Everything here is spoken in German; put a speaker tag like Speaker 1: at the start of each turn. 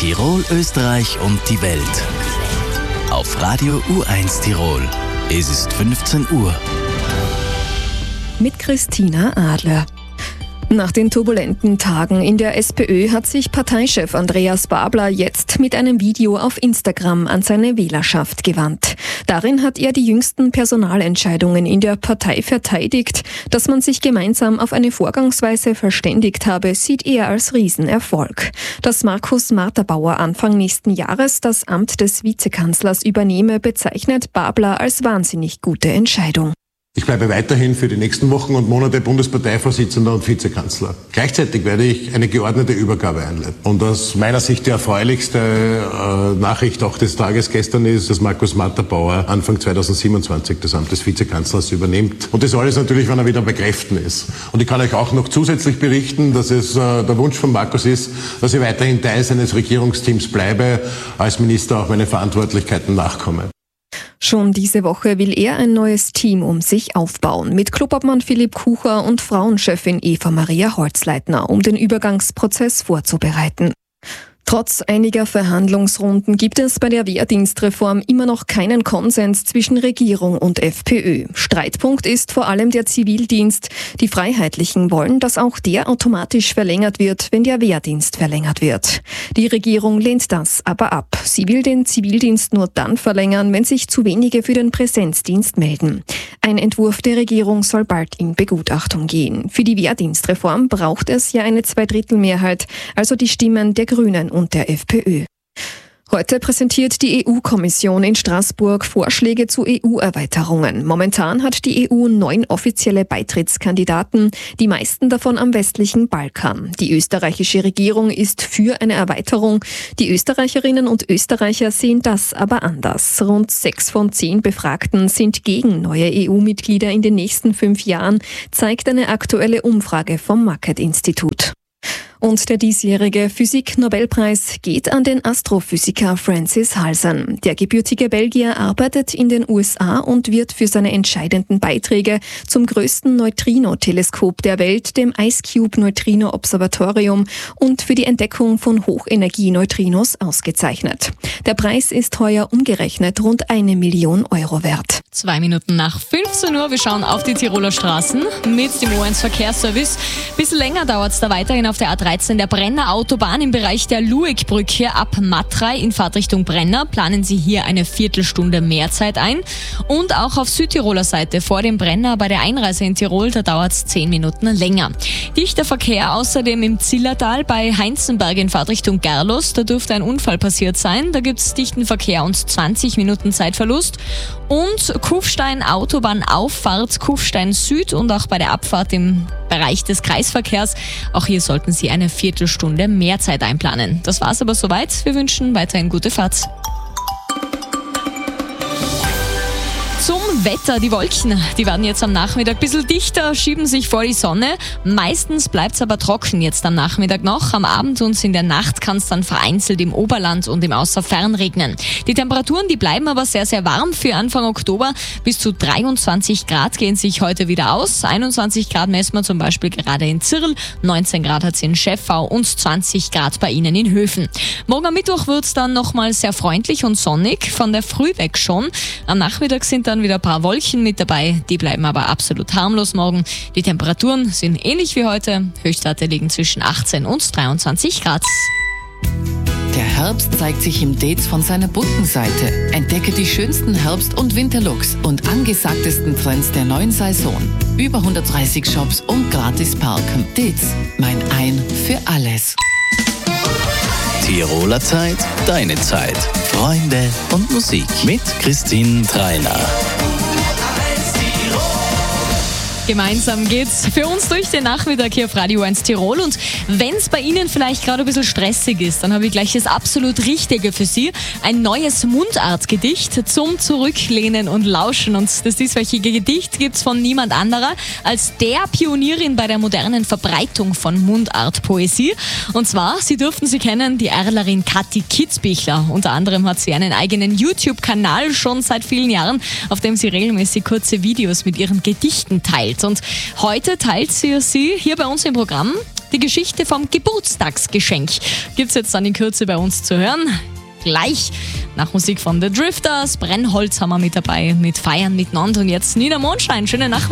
Speaker 1: Tirol, Österreich und die Welt. Auf Radio U1 Tirol. Es ist 15 Uhr.
Speaker 2: Mit Christina Adler. Nach den turbulenten Tagen in der SPÖ hat sich Parteichef Andreas Babler jetzt mit einem Video auf Instagram an seine Wählerschaft gewandt. Darin hat er die jüngsten Personalentscheidungen in der Partei verteidigt. Dass man sich gemeinsam auf eine Vorgangsweise verständigt habe, sieht er als Riesenerfolg. Dass Markus Marterbauer Anfang nächsten Jahres das Amt des Vizekanzlers übernehme, bezeichnet Babler als wahnsinnig gute Entscheidung.
Speaker 3: Ich bleibe weiterhin für die nächsten Wochen und Monate Bundesparteivorsitzender und Vizekanzler. Gleichzeitig werde ich eine geordnete Übergabe einleiten. Und aus meiner Sicht die erfreulichste Nachricht auch des Tages gestern ist, dass Markus Marterbauer Anfang 2027 das Amt des Vizekanzlers übernimmt. Und das alles natürlich, wenn er wieder bei Kräften ist. Und ich kann euch auch noch zusätzlich berichten, dass es der Wunsch von Markus ist, dass ich weiterhin Teil seines Regierungsteams bleibe, als Minister auch meine Verantwortlichkeiten nachkomme.
Speaker 2: Schon diese Woche will er ein neues Team um sich aufbauen, mit Klubobmann Philipp Kucher und Frauenchefin Eva Maria Holzleitner, um den Übergangsprozess vorzubereiten. Trotz einiger Verhandlungsrunden gibt es bei der Wehrdienstreform immer noch keinen Konsens zwischen Regierung und FPÖ. Streitpunkt ist vor allem der Zivildienst. Die Freiheitlichen wollen, dass auch der automatisch verlängert wird, wenn der Wehrdienst verlängert wird. Die Regierung lehnt das aber ab. Sie will den Zivildienst nur dann verlängern, wenn sich zu wenige für den Präsenzdienst melden. Ein Entwurf der Regierung soll bald in Begutachtung gehen. Für die Wehrdienstreform braucht es ja eine Zweidrittelmehrheit, also die Stimmen der Grünen und der FPÖ. Heute präsentiert die EU-Kommission in Straßburg Vorschläge zu EU-Erweiterungen. Momentan hat die EU 9 offizielle Beitrittskandidaten, die meisten davon am westlichen Balkan. Die österreichische Regierung ist für eine Erweiterung. Die Österreicherinnen und Österreicher sehen das aber anders. Rund 6 von 10 Befragten sind gegen neue EU-Mitglieder in den nächsten 5 Jahren, zeigt eine aktuelle Umfrage vom Market-Institut. Und der diesjährige Physik-Nobelpreis geht an den Astrophysiker Francis Halsan. Der gebürtige Belgier arbeitet in den USA und wird für seine entscheidenden Beiträge zum größten Neutrino-Teleskop der Welt, dem IceCube-Neutrino-Observatorium, und für die Entdeckung von Hochenergie-Neutrinos ausgezeichnet. Der Preis ist heuer umgerechnet rund 1 Million Euro wert.
Speaker 4: 2 Minuten nach 15 Uhr. Wir schauen auf die Tiroler Straßen mit dem O1 Verkehrsservice. Bisschen länger dauert es da weiterhin auf der A13 der Brenner Autobahn im Bereich der Luegbrücke ab Matrei in Fahrtrichtung Brenner. Planen Sie hier eine Viertelstunde mehr Zeit ein. Und auch auf Südtiroler Seite vor dem Brenner bei der Einreise in Tirol, da dauert es 10 Minuten länger. Dichter Verkehr außerdem im Zillertal bei Heinzenberg in Fahrtrichtung Gerlos. Da dürfte ein Unfall passiert sein. Da gibt es dichten Verkehr und 20 Minuten Zeitverlust. Und Kufstein Autobahnauffahrt Kufstein Süd und auch bei der Abfahrt im Bereich des Kreisverkehrs. Auch hier sollten Sie eine Viertelstunde mehr Zeit einplanen. Das war's aber soweit. Wir wünschen weiterhin gute Fahrt. Zum Wetter, die Wolken, die werden jetzt am Nachmittag ein bisschen dichter, schieben sich vor die Sonne. Meistens bleibt es aber trocken jetzt am Nachmittag noch. Am Abend und in der Nacht kann es dann vereinzelt im Oberland und im Außerfern regnen. Die Temperaturen, die bleiben aber sehr, sehr warm für Anfang Oktober. Bis zu 23 Grad gehen sich heute wieder aus. 21 Grad messen wir zum Beispiel gerade in Zirl, 19 Grad hat es in Schäffau und 20 Grad bei Ihnen in Höfen. Morgen am Mittwoch wird es dann nochmal sehr freundlich und sonnig, von der Früh weg schon. Am Nachmittag sind dann wieder ein paar Wolken mit dabei, die bleiben aber absolut harmlos morgen. Die Temperaturen sind ähnlich wie heute. Höchstwerte liegen zwischen 18 und 23 Grad.
Speaker 5: Der Herbst zeigt sich im Dates von seiner bunten Seite. Entdecke die schönsten Herbst- und Winterlooks und angesagtesten Trends der neuen Saison. Über 130 Shops und gratis parken. Dates, mein Ein für alles.
Speaker 1: Tiroler Zeit, deine Zeit. Freunde und Musik mit Christine Treiner.
Speaker 4: Gemeinsam geht's für uns durch den Nachmittag hier auf Radio 1 Tirol. Und wenn es bei Ihnen vielleicht gerade ein bisschen stressig ist, dann habe ich gleich das absolut Richtige für Sie. Ein neues Mundartgedicht zum Zurücklehnen und Lauschen. Und das dieswöchige Gedicht gibt's von niemand anderer als der Pionierin bei der modernen Verbreitung von Mundartpoesie. Und zwar, Sie dürften sie kennen, die Erlerin Kathi Kitzbichler. Unter anderem hat sie einen eigenen YouTube-Kanal schon seit vielen Jahren, auf dem sie regelmäßig kurze Videos mit ihren Gedichten teilt. Welt. Und heute teilt sie hier bei uns im Programm die Geschichte vom Geburtstagsgeschenk. Gibt's jetzt dann in Kürze bei uns zu hören. Gleich nach Musik von The Drifters. Brennholz haben wir mit dabei, mit Feiern miteinander. Und jetzt Nina Mondstein. Schöne Nacht.